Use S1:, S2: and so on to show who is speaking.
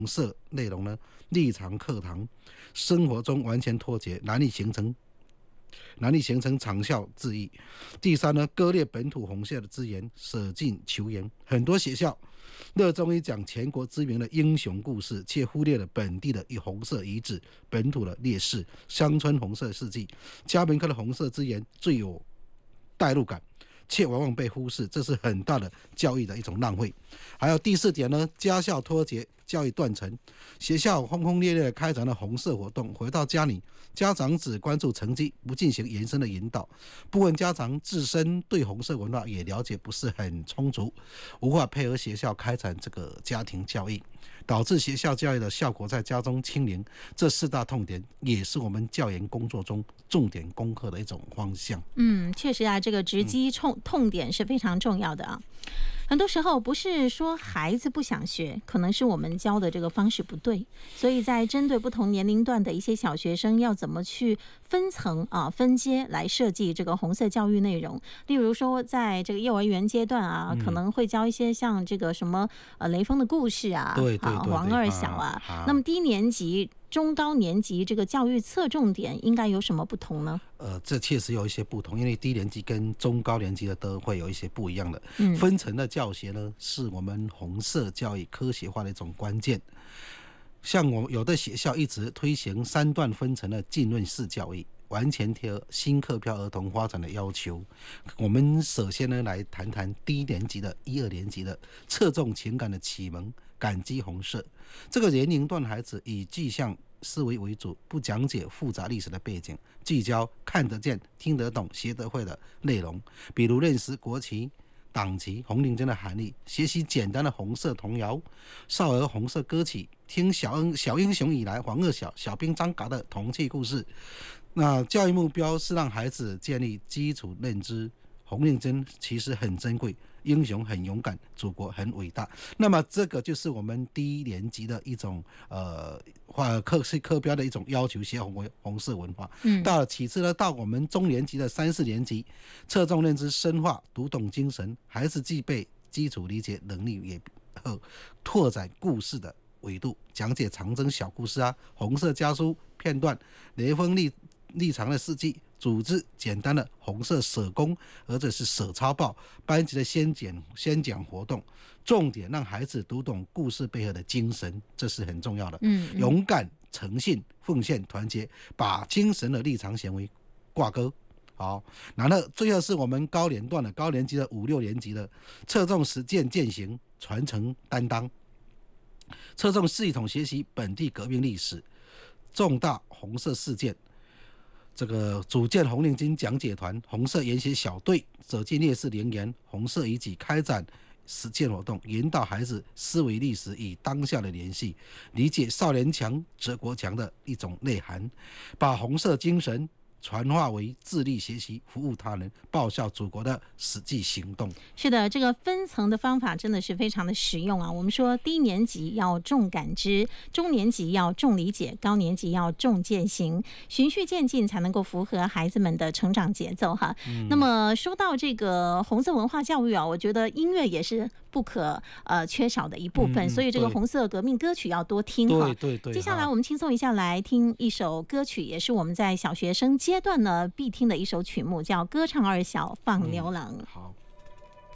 S1: 红色内容呢，立场课堂，生活中完全脱节，难以形成长效制益。第三呢，割裂本土红色的资源，舍近求远。很多学校热衷于讲全国知名的英雄故事，却忽略了本地的红色遗址、本土的劣势。乡村红色事迹，嘉明科的红色资源最有代入感，却往往被忽视，这是很大的教育的一种浪费。还有第四点呢，家校脱节，教育断层。学校轰轰烈烈地开展了红色活动，回到家里，家长只关注成绩，不进行延伸的引导。部分家长自身对红色文化也了解不是很充足，无法配合学校开展这个家庭教育，导致学校教育的效果在家中清零。这四大痛点也是我们教研工作中重点攻克的一种方向。
S2: 确实啊，这个直击痛点是非常重要的啊。很多时候不是说孩子不想学，可能是我们教的这个方式不对，所以在针对不同年龄段的一些小学生，要怎么去分层分阶来设计这个红色教育内容。例如说，在这个幼儿园阶段啊，可能会教一些像这个什么雷锋的故事啊，
S1: 对，
S2: 王二小啊。那么低年级、中高年级这个教育侧重点应该有什么不同呢？
S1: 这确实有一些不同，因为低年级跟中高年级的都会有一些不一样的。分层的教学呢，是我们红色教育科学化的一种关键。像我有的学校一直推行3段分层的浸润式教育，完全贴合新课标儿童发展的要求。我们首先呢，来谈谈低年级的1、2年级的侧重情感的启蒙，感激红色。这个年龄段孩子以具象思维为主，不讲解复杂历史的背景，聚焦看得见、听得懂、学得会的内容，比如认识国旗、党旗、红领巾的含义，学习简单的红色童谣、少儿红色歌曲，听小英雄以来、黄二小、小兵张嘎的童趣故事。那教育目标是让孩子建立基础认知，红领巾其实很珍贵，英雄很勇敢，祖国很伟大。那么这个就是我们低年级的一种课标的一种要求，学红色文化。到了其次呢，到我们中年级的3、4年级，侧重认知深化，读懂精神，孩子具备基础理解能力，也拓展故事的维度，讲解长征小故事啊，红色家书片段，雷锋立场的事迹，组织简单的红色社工或者是社操报，班级的宣讲活动，重点让孩子读懂故事背后的精神，这是很重要的。勇敢、诚信、奉献、团结，把精神的立场行为挂钩。好，然后最后是我们高年段的高年级的5、6年级的，侧重实践践行，传承担当，侧重系统学习本地革命历史，重大红色事件。这个组建红领巾讲解团、红色研习小队，走进烈士陵园、红色遗迹，开展实践活动，引导孩子思维历史与当下的联系，理解少年强则国强的一种内涵，把红色精神传化为自立学习、服务他人、报效祖国的实际行动。
S2: 是的，这个分层的方法真的是非常的实用啊。我们说低年级要重感知，中年级要重理解，高年级要重践行，循序渐进才能够符合孩子们的成长节奏哈。那么说到这个红色文化教育啊，我觉得音乐也是不可缺少的一部分，所以这个红色革命歌曲要多听哈。
S1: 对。
S2: 接下来我们轻松一下来听一首歌曲，也是我们在小学生阶段呢必听的一首曲目，叫《歌唱二小放牛郎》。
S1: 好。